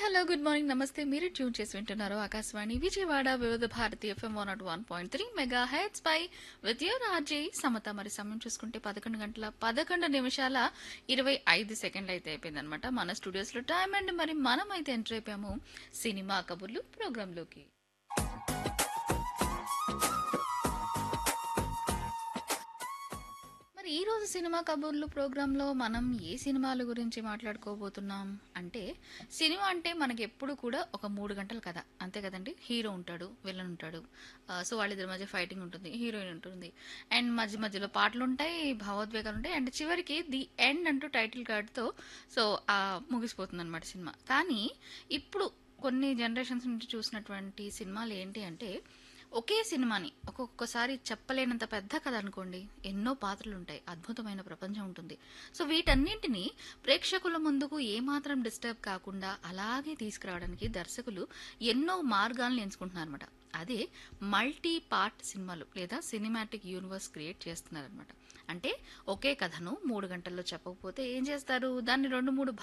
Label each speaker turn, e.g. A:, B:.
A: Hello good morning నమస్తే మీరు tune చేసి వింటున్నారు ఆకాశవాణి విజయవాడ వివిధ Bharati FM 101.3 mega heads pi with your RJ Samata. మరి సమయం చూసుకుంటే 11 గంటల 11 నిమిషాల 25 సెకండ్లు అయితే అయిపోయిందనమాట మన స్టూడియోస్ లో టైం. అండ్ మరి మనం అయితే ఎంటర్ అయిపోయాము సినిమా కబుర్లు ప్రోగ్రామ్ లోకి. మరి ఈ రోజు సినిమా కబుర్లు ప్రోగ్రాంలో మనం ఏ సినిమాల గురించి మాట్లాడుకోబోతున్నాం అంటే, సినిమా అంటే మనకి ఎప్పుడు కూడా ఒక 3 గంటల కథ అంతే కదండి. హీరో ఉంటాడు, విలన్ ఉంటాడు, సో వాళ్ళిద్దరి మధ్య ఫైటింగ్ ఉంటుంది, హీరోయిన్ ఉంటుంది, అండ్ మధ్య మధ్యలో పాటలు ఉంటాయి, భావోద్వేగాలు ఉంటాయి, అండ్ చివరికి ది ఎండ్ అంటూ టైటిల్ కార్డ్తో సో ముగిసిపోతుంది అనమాట సినిమా. కానీ ఇప్పుడు కొన్ని జనరేషన్స్ నుంచి చూసినటువంటి సినిమాలు ఏంటి అంటే, ఒకే సినిమాని ఒక్కొక్కసారి చెప్పలేనంత పెద్ద కథ అనుకోండి, ఎన్నో పాత్రలు ఉంటాయి, అద్భుతమైన ప్రపంచం ఉంటుంది. సో వీటన్నింటినీ ప్రేక్షకుల ముందుకు ఏమాత్రం డిస్టర్బ్ కాకుండా అలాగే తీసుకురావడానికి దర్శకులు ఎన్నో మార్గాలను ఎంచుకుంటున్నారు అనమాట. అదే మల్టీ పార్ట్ సినిమాలు లేదా సినిమాటిక్ యూనివర్స్ క్రియేట్ చేస్తున్నారనమాట. అంటే ఒకే కథను 3 గంటల్లో చెప్పకపోతే ఏం చేస్తారు, దాన్ని 2-3